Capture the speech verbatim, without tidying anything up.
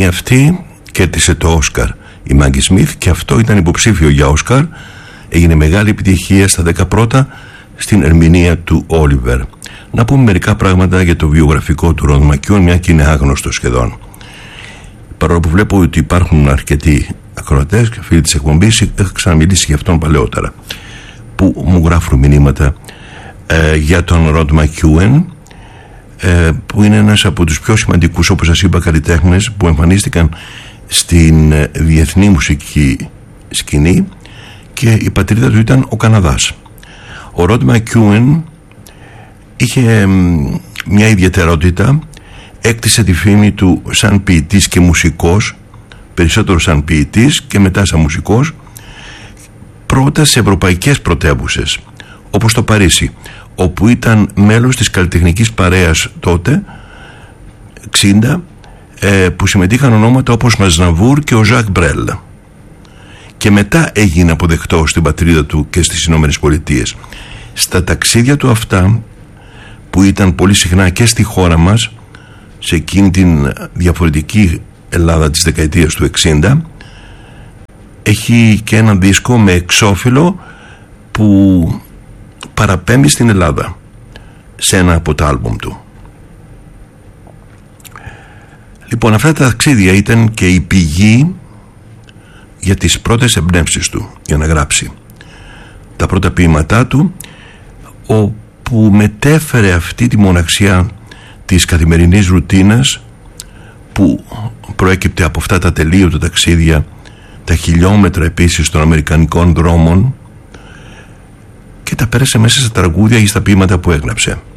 ταινία αυτή κέρδισε το Όσκαρ η Μάγκη Σμιθ και αυτό ήταν υποψήφιο για Όσκαρ. Έγινε μεγάλη επιτυχία στα δέκα πρώτα στην ερμηνεία του Όλιβερ. Να πούμε μερικά πράγματα για το βιογραφικό του Ροντ Μακιούεν, μια και είναι άγνωστο σχεδόν. Παρόλο που βλέπω ότι υπάρχουν αρκετοί ακροατές και φίλοι της εκπομπής, έχω ξαναμιλήσει για αυτόν παλαιότερα, που μου γράφουν μηνύματα ε, για τον Ροντ Μακιούεν, ε, που είναι ένας από τους πιο σημαντικούς, όπως σας είπα, καλλιτέχνες που εμφανίστηκαν στην ε, διεθνή μουσική σκηνή, και η πατρίδα του ήταν ο Καναδάς. Ο Ροντ Μακιούεν είχε μια ιδιαιτερότητα, έκτισε τη φήμη του σαν ποιητής και μουσικός, περισσότερο σαν ποιητής και μετά σαν μουσικός, πρώτα σε ευρωπαϊκές πρωτεύουσες όπως το Παρίσι, όπου ήταν μέλος της καλλιτεχνικής παρέας τότε εξήντα, ε, που συμμετείχαν ονόματα όπως Μαζναβούρ και ο Ζακ Μπρέλ, και μετά έγινε αποδεκτό στην πατρίδα του και στις Ηνωμένες Πολιτείες. Στα ταξίδια του αυτά, που ήταν πολύ συχνά και στη χώρα μας, σε εκείνη την διαφορετική Ελλάδα της δεκαετίας του εξήντα, έχει και ένα δίσκο με εξώφυλλο που παραπέμπει στην Ελλάδα σε ένα από τα άλμπουμ του. Λοιπόν, αυτά τα ταξίδια ήταν και η πηγή για τις πρώτες εμπνεύσεις του για να γράψει τα πρώτα ποίηματά του, όπου μετέφερε αυτή τη μοναξιά της καθημερινής ρουτίνας που προέκυπτε από αυτά τα τελείωτα ταξίδια, τα χιλιόμετρα επίσης των αμερικανικών δρόμων, και τα πέρασε μέσα στα τραγούδια ή στα ποίηματα που έγραψε.